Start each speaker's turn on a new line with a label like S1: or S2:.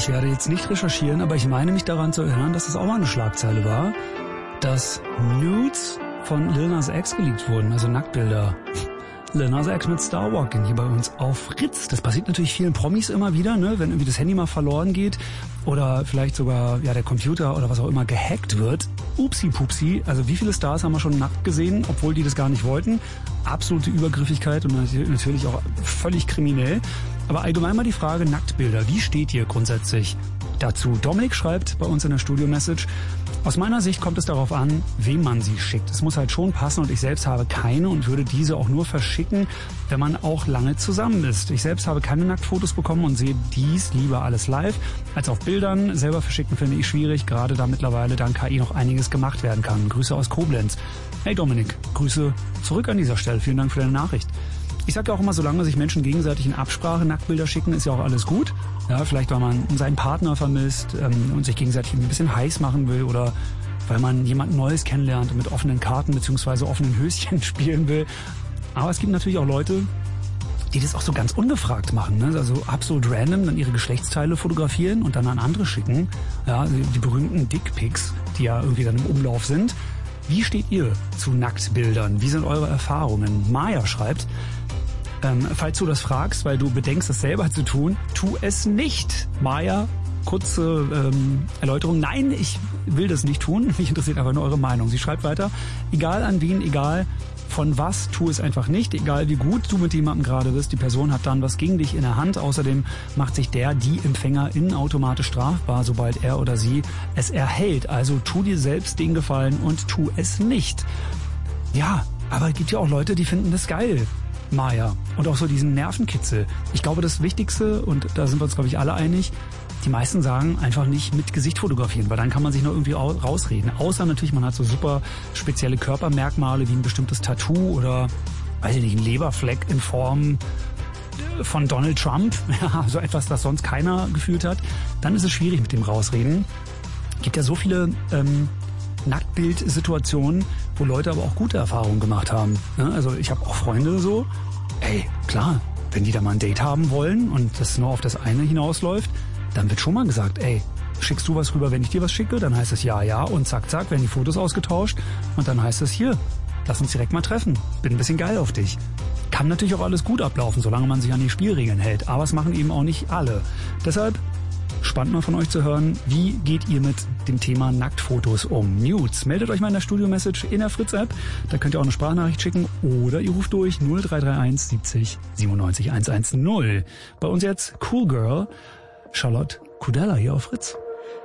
S1: Ich werde jetzt nicht recherchieren, aber ich meine mich daran zu erinnern, dass es auch mal eine Schlagzeile war, dass Nudes von Lil Nas X geleakt wurden, also Nacktbilder. Lil Nas X mit Starwalking hier bei uns auf Fritz. Das passiert natürlich vielen Promis immer wieder, ne, wenn irgendwie das Handy mal verloren geht oder vielleicht sogar der Computer oder was auch immer gehackt wird. Upsi pupsi. Also wie viele Stars haben wir schon nackt gesehen, obwohl die das gar nicht wollten? Absolute Übergriffigkeit und natürlich auch völlig kriminell. Aber allgemein mal die Frage Nacktbilder. Wie steht ihr grundsätzlich dazu? Dominik schreibt bei uns in der Studio-Message: Aus meiner Sicht kommt es darauf an, wem man sie schickt. Es muss halt schon passen und ich selbst habe keine und würde diese auch nur verschicken, wenn man auch lange zusammen ist. Ich selbst habe keine Nacktfotos bekommen und sehe dies lieber alles live als auf Bildern. Selber verschicken finde ich schwierig, gerade da mittlerweile dank KI noch einiges gemacht werden kann. Grüße aus Koblenz. Hey Dominik, Grüße zurück an dieser Stelle. Vielen Dank für deine Nachricht. Ich sage ja auch immer, solange sich Menschen gegenseitig in Absprache Nacktbilder schicken, ist ja auch alles gut. Ja, vielleicht weil man seinen Partner vermisst und sich gegenseitig ein bisschen heiß machen will oder weil man jemand Neues kennenlernt und mit offenen Karten bzw. offenen Höschen spielen will. Aber es gibt natürlich auch Leute, die das auch so ganz ungefragt machen, ne? Also absolut random dann ihre Geschlechtsteile fotografieren und dann an andere schicken. Ja, die berühmten Dickpics, die ja irgendwie dann im Umlauf sind. Wie steht ihr zu Nacktbildern? Wie sind eure Erfahrungen? Maya schreibt: Falls du das fragst, weil du bedenkst, es selber zu tun, tu es nicht. Maya, kurze Erläuterung. Nein, ich will das nicht tun. Mich interessiert einfach nur eure Meinung. Sie schreibt weiter: Egal an wen, egal von was, tu es einfach nicht. Egal wie gut du mit jemandem gerade bist, die Person hat dann was gegen dich in der Hand. Außerdem macht sich die Empfängerin automatisch strafbar, sobald er oder sie es erhält. Also tu dir selbst den Gefallen und tu es nicht. Ja, aber es gibt ja auch Leute, die finden das geil. Maya. Und auch so diesen Nervenkitzel. Ich glaube, das Wichtigste, und da sind wir uns, glaube ich, alle einig, die meisten sagen einfach nicht mit Gesicht fotografieren, weil dann kann man sich noch irgendwie rausreden. Außer natürlich, man hat so super spezielle Körpermerkmale wie ein bestimmtes Tattoo oder, weiß ich nicht, ein Leberfleck in Form von Donald Trump. Ja, so etwas, das sonst keiner gefühlt hat. Dann ist es schwierig mit dem Rausreden. Es gibt ja so viele Nacktbildsituationen, wo Leute aber auch gute Erfahrungen gemacht haben. Ja, also ich habe auch Freunde so, ey, klar, wenn die da mal ein Date haben wollen und das nur auf das eine hinausläuft, dann wird schon mal gesagt, ey, schickst du was rüber, wenn ich dir was schicke? Dann heißt es ja und zack, zack, werden die Fotos ausgetauscht und dann heißt es hier, lass uns direkt mal treffen, bin ein bisschen geil auf dich. Kann natürlich auch alles gut ablaufen, solange man sich an die Spielregeln hält, aber es machen eben auch nicht alle. Deshalb spannend mal von euch zu hören, wie geht ihr mit dem Thema Nacktfotos um? Nudes. Meldet euch mal in der Studio-Message in der Fritz-App. Da könnt ihr auch eine Sprachnachricht schicken oder ihr ruft durch 0331 70 97 110. Bei uns jetzt Cool Girl, Charlotte Kudella hier auf Fritz.